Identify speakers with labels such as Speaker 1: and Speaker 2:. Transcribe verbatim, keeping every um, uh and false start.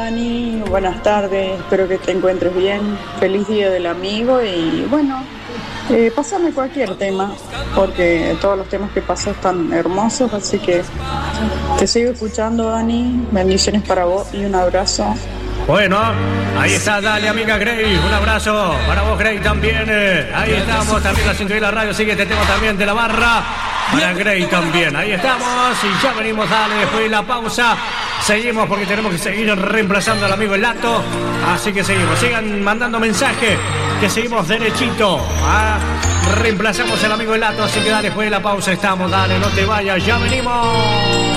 Speaker 1: Dani, buenas tardes, espero que te encuentres bien, feliz día del amigo y bueno, eh, pásame cualquier tema, porque todos los temas que pasas están hermosos, así que te sigo escuchando, Dani, bendiciones para vos y un abrazo.
Speaker 2: Bueno, ahí está, dale amiga Grey, un abrazo para vos Grey también, eh. ahí estamos, también la cintura de la radio, sigue, te tengo también de la barra, para Grey también, ahí estamos y ya venimos, dale, después de la pausa, seguimos porque tenemos que seguir reemplazando al amigo El Lato, así que seguimos, sigan mandando mensajes, que seguimos derechito, ¿ah? Reemplazamos al amigo El Lato, así que dale, después de la pausa estamos, dale, no te vayas, ya venimos.